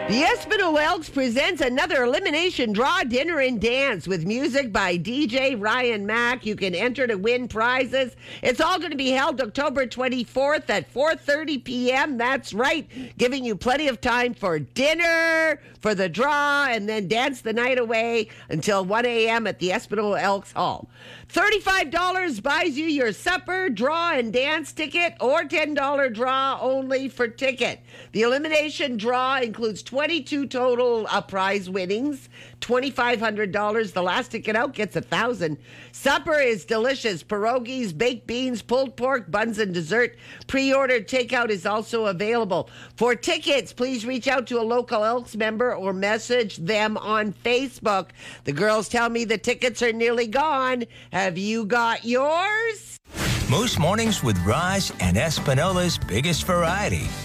The Espino Elks presents another elimination draw dinner and dance with music by DJ Ryan Mack. You can enter to win prizes. It's all going to be held October 24th at 4:30 p.m. That's right, giving you plenty of time for dinner, for the draw, and then dance the night away until 1 a.m. at the Espino Elks Hall. $35 buys you your supper, draw, and dance ticket, or $10 draw only for ticket. The elimination draw includes 22 total prize winnings, $2,500. The last ticket out gets $1,000. Supper is delicious. Pierogies, baked beans, pulled pork, buns, and dessert. Pre-ordered takeout is also available. For tickets, please reach out to a local Elks member or message them on Facebook. The girls tell me the tickets are nearly gone. Have you got yours? Moose Mornings with Roz and Espinola's biggest variety.